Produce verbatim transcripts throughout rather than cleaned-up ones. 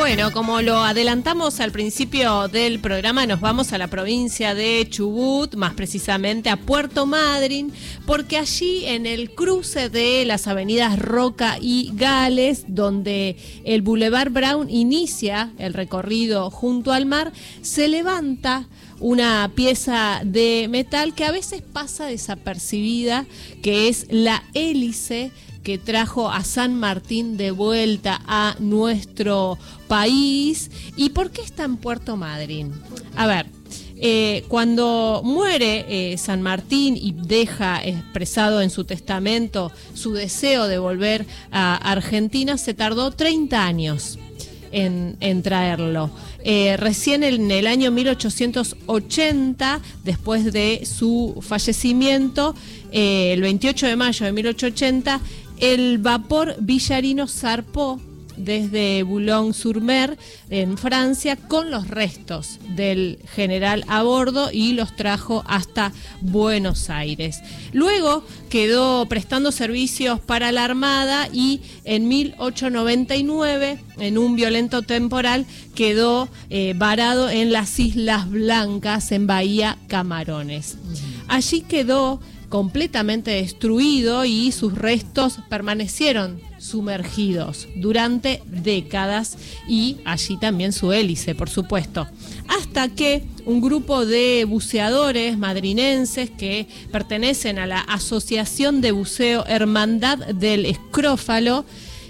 Bueno, como lo adelantamos al principio del programa, nos vamos a la provincia de Chubut, más precisamente a Puerto Madryn, porque allí en el cruce de las avenidas Roca y Gales, donde el Boulevard Brown inicia el recorrido junto al mar, se levanta una pieza de metal que a veces pasa desapercibida, que es la hélice que trajo a San Martín de vuelta a nuestro país. ¿Y por qué está en Puerto Madryn? A ver, eh, cuando muere eh, San Martín y deja expresado en su testamento su deseo de volver a Argentina, se tardó treinta años en, en traerlo. Eh, recién en el año mil ochocientos ochenta, después de su fallecimiento, eh, el veintiocho de mayo de mil ochocientos ochenta, el vapor Villarino zarpó desde Boulogne-sur-Mer, en Francia, con los restos del general a bordo y los trajo hasta Buenos Aires. Luego quedó prestando servicios para la Armada y en mil ochocientos noventa y nueve, en un violento temporal, quedó eh, varado en las Islas Blancas, en Bahía Camarones. Allí quedó completamente destruido y sus restos permanecieron sumergidos durante décadas, y allí también su hélice, por supuesto, hasta que un grupo de buceadores madrinenses que pertenecen a la Asociación de Buceo Hermandad del Escrófalo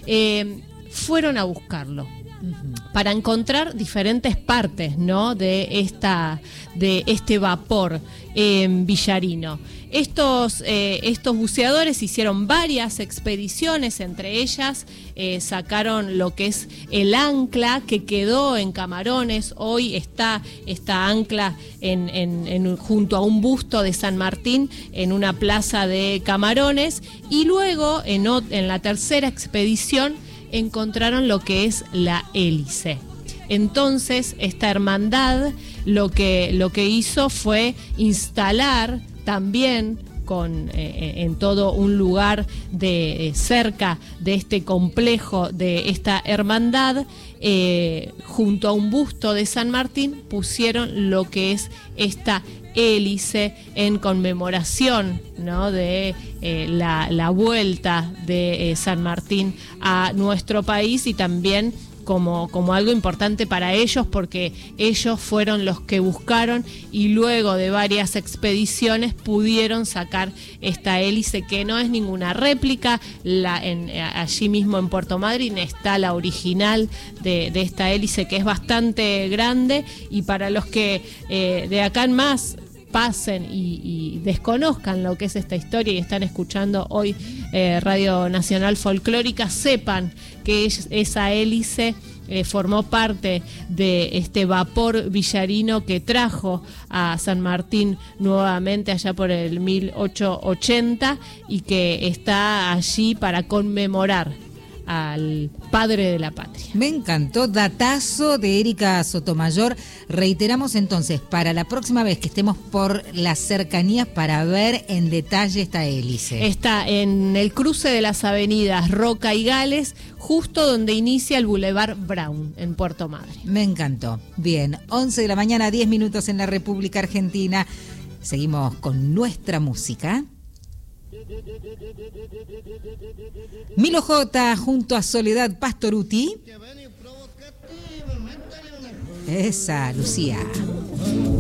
eh, fueron a buscarlo para encontrar diferentes partes, ¿no?, de esta de este vapor eh, villarino. Estos, eh, estos buceadores hicieron varias expediciones, entre ellas eh, sacaron lo que es el ancla que quedó en Camarones. Hoy está esta ancla en, en, en, junto a un busto de San Martín en una plaza de Camarones, y luego en, en la tercera expedición encontraron lo que es la hélice. Entonces esta hermandad lo que, lo que hizo fue instalar también con, eh, en todo un lugar de eh, cerca de este complejo de esta hermandad, eh, junto a un busto de San Martín, pusieron lo que es esta hélice en conmemoración, ¿no?, de eh, la, la vuelta de eh, San Martín a nuestro país, y también Como, como algo importante para ellos, porque ellos fueron los que buscaron y luego de varias expediciones pudieron sacar esta hélice, que no es ninguna réplica. La, en, allí mismo en Puerto Madryn está la original de, de esta hélice, que es bastante grande, y para los que eh, de acá en más pasen y, y desconozcan lo que es esta historia y están escuchando hoy eh, Radio Nacional Folclórica, sepan que es, esa hélice eh, formó parte de este vapor villarino que trajo a San Martín nuevamente allá por el mil ochocientos ochenta, y que está allí para conmemorar al padre de la patria. Me encantó, datazo de Erika Sotomayor. Reiteramos entonces, para la próxima vez que estemos por las cercanías, para ver en detalle esta hélice. Está en el cruce de las avenidas Roca y Gales, justo donde inicia el Boulevard Brown, en Puerto Madryn. Me encantó. Bien, once de la mañana, diez minutos en la República Argentina. Seguimos con nuestra música. Milo J junto a Soledad Pastoruti. Esa, Lucía.